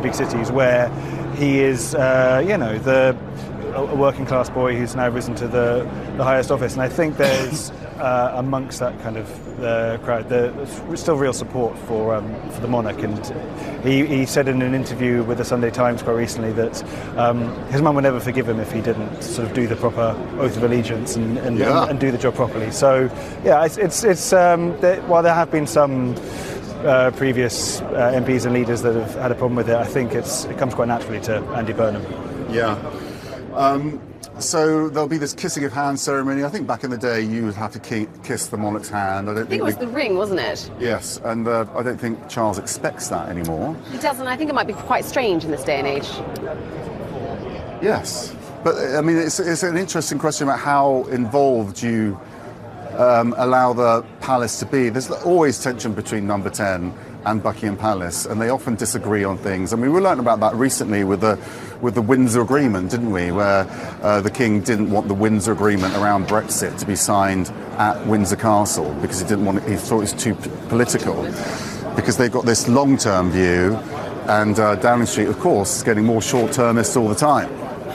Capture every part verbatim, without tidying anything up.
big cities where he is, uh, you know, the a working class boy who's now risen to the, the highest office. And I think there's uh, amongst that kind of the crowd, there's still real support for um, for the monarch. And he, he said in an interview with the Sunday Times quite recently that um, his mum would never forgive him if he didn't sort of do the proper oath of allegiance and and, yeah. and, and do the job properly. So yeah, it's it's, it's um, there, while there have been some uh, previous uh, M Ps and leaders that have had a problem with it, I think it's it comes quite naturally to Andy Burnham. Yeah. Um, so there'll be this kissing of hands ceremony. I think back in the day you would have to ki- kiss the monarch's hand. I don't I think, think it was we... the ring, wasn't it? Yes, and uh, I don't think Charles expects that anymore. He doesn't. I think it might be quite strange in this day and age. Yes, but I mean it's, it's an interesting question about how involved you um, allow the palace to be. There's always tension between Number ten and Buckingham Palace, and they often disagree on things. I mean, we learned about that recently with the with the Windsor Agreement, didn't we? Where uh, the King didn't want the Windsor Agreement around Brexit to be signed at Windsor Castle because he didn't want it, he thought it was too p- political. Because they've got this long-term view, and uh, Downing Street, of course, is getting more short-termist all the time.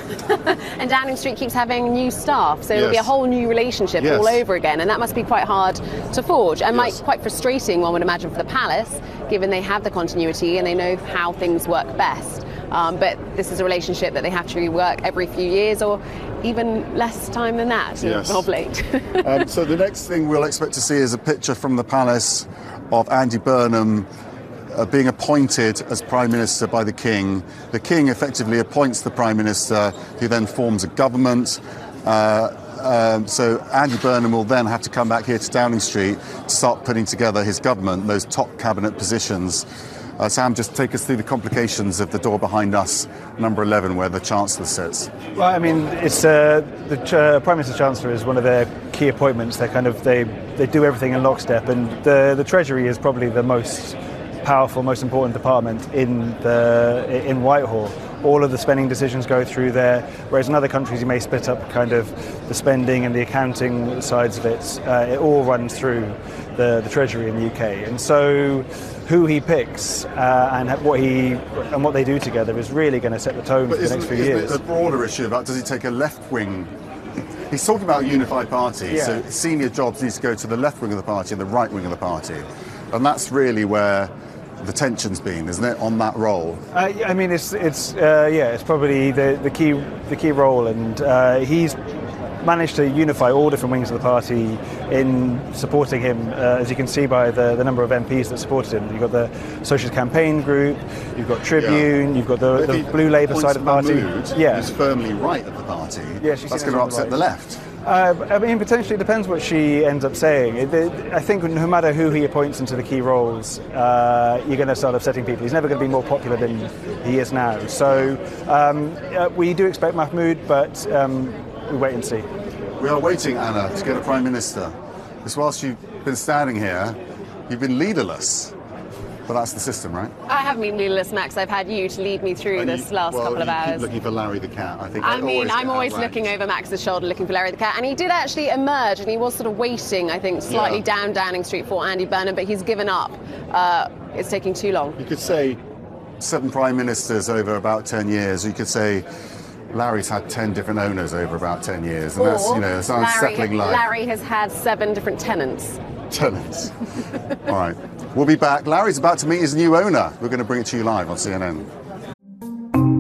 And Downing Street keeps having new staff, so yes. it'll be a whole new relationship yes. all over again, and that must be quite hard to forge, and yes. might quite frustrating, one would imagine, for the palace, given they have the continuity and they know how things work best. Um, but this is a relationship that they have to rework every few years, or even less time than that, yes. of late. um, so the next thing we'll expect to see is a picture from the palace of Andy Burnham Uh, being appointed as Prime Minister by the King. The King effectively appoints the Prime Minister, who then forms a government. Uh, um, so Andy Burnham will then have to come back here to Downing Street to start putting together his government, those top cabinet positions. Uh, Sam, just take us through the complications of the door behind us, number eleven, where the Chancellor sits. Well, I mean, it's uh, the uh, Prime Minister Chancellor is one of their key appointments. They kind of they they do everything in lockstep, and the the Treasury is probably the most powerful, most important department in the in Whitehall. All of the spending decisions go through there, whereas in other countries you may split up kind of the spending and the accounting sides of it. Uh, it all runs through the, the Treasury in the U K, and so who he picks uh, and what he and what they do together is really going to set the tone but for the next few isn't years. It a broader issue about does he take a left wing? He's talking about a unified party, yeah. so senior jobs need to go to the left wing of the party and the right wing of the party, and that's really where the tension's been, isn't it, on that role? Uh, I mean, it's it's uh, yeah, it's probably the, the key the key role, and uh, he's managed to unify all different wings of the party in supporting him, uh, as you can see by the, the number of M Ps that supported him. You've got the Socialist Campaign Group, you've got Tribune, yeah. you've got the, the Blue Labour side of the party. Mahmood, yeah, who's firmly right of the party. Yeah, that's going to upset the, right. the left. Uh, I mean, potentially it depends what she ends up saying. It, it, I think no matter who he appoints into the key roles, uh, you're going to start upsetting people. He's never going to be more popular than he is now. So um, uh, we do expect Mahmood, but um, we wait and see. We are waiting, Anna, to get a Prime Minister. Because whilst you've been standing here, you've been leaderless. But that's the system, right? I haven't been leaderless, Max. I've had you to lead me through and this you, last well, couple of you hours. Keep looking for Larry the cat. I think. I I mean, always I'm always outranked. looking over Max's shoulder, looking for Larry the cat, and he did actually emerge, and he was sort of waiting, I think, slightly yeah. down Downing Street for Andy Burnham, but he's given up. Uh, it's taking too long. You could say seven prime ministers over about ten years. You could say Larry's had ten different owners over about ten years, and or that's, you know, it's an unsettling Larry, life. Larry has had seven different tenants. Tenants. All right. We'll be back. Larry's about to meet his new owner. We're going to bring it to you live on C N N.